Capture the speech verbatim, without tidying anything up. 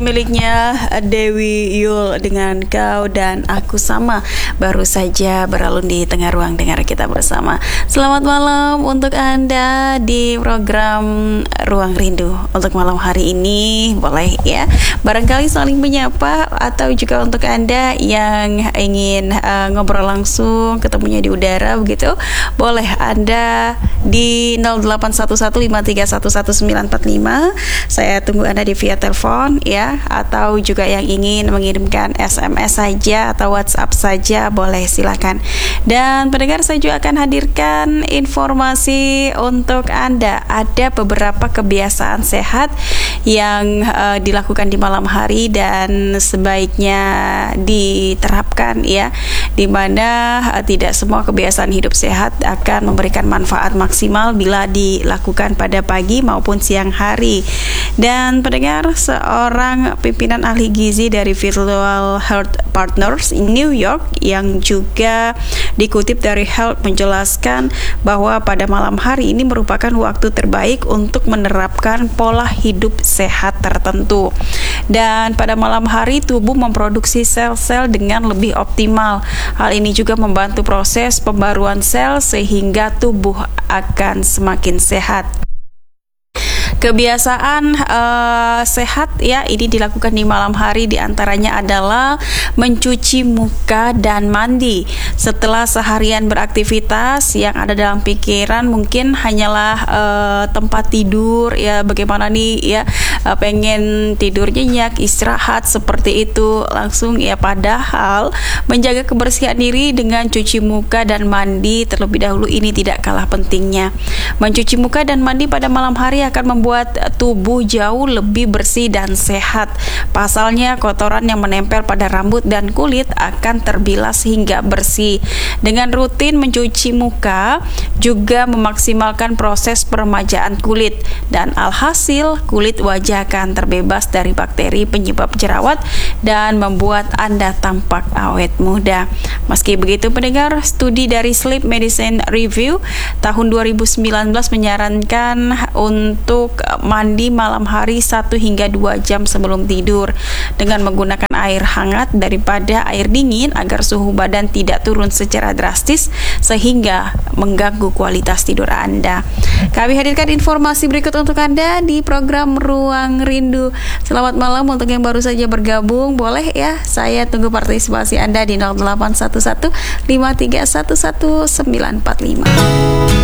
Miliknya Dewi Yul dengan Kau dan Aku Sama baru saja beralun di tengah ruang dengar kita bersama. Selamat malam untuk Anda di program Ruang Rindu. Untuk malam hari ini boleh ya barangkali saling menyapa, atau juga untuk Anda yang ingin uh, ngobrol langsung, ketemunya di udara begitu, boleh Anda di nol delapan satu satu lima tiga satu satu sembilan empat lima. Saya tunggu Anda di via telepon ya, atau juga yang ingin mengirimkan S M S saja atau WhatsApp saja boleh, silakan. Dan pendengar, saya juga akan hadirkan informasi untuk Anda. Ada beberapa kebiasaan sehat yang uh, dilakukan di malam hari dan sebaiknya diterapkan ya, dimana uh, tidak semua kebiasaan hidup sehat akan memberikan manfaat maksimal bila dilakukan pada pagi maupun siang hari. Dan pendengar, seorang pimpinan ahli gizi dari Virtual Health Partners in New York yang juga dikutip dari Health menjelaskan bahwa pada malam hari ini merupakan waktu terbaik untuk menerapkan pola hidup sehat tertentu. Dan pada malam hari tubuh memproduksi sel-sel dengan lebih optimal. Hal ini juga membantu proses pembaruan sel sehingga tubuh akan semakin sehat. Kebiasaan uh, sehat ya ini dilakukan di malam hari, diantaranya adalah mencuci muka dan mandi. Setelah seharian beraktivitas, yang ada dalam pikiran mungkin hanyalah uh, tempat tidur ya, bagaimana nih ya, uh, pengen tidur nyenyak, istirahat seperti itu langsung ya, padahal menjaga kebersihan diri dengan cuci muka dan mandi terlebih dahulu ini tidak kalah pentingnya. Mencuci muka dan mandi pada malam hari akan membuat buat tubuh jauh lebih bersih dan sehat. Pasalnya, kotoran yang menempel pada rambut dan kulit akan terbilas hingga bersih. Dengan rutin mencuci muka juga memaksimalkan proses peremajaan kulit, dan alhasil kulit wajah akan terbebas dari bakteri penyebab jerawat dan membuat Anda tampak awet muda. Meski begitu pendengar, studi dari Sleep Medicine Review tahun dua ribu sembilan belas menyarankan untuk mandi malam hari satu hingga dua jam sebelum tidur dengan menggunakan air hangat daripada air dingin agar suhu badan tidak turun secara drastis sehingga mengganggu kualitas tidur Anda. Kami hadirkan informasi berikut untuk Anda di program Ruang Rindu. Selamat malam untuk yang baru saja bergabung, boleh ya, saya tunggu partisipasi Anda di nol delapan satu satu lima tiga satu satu sembilan empat lima.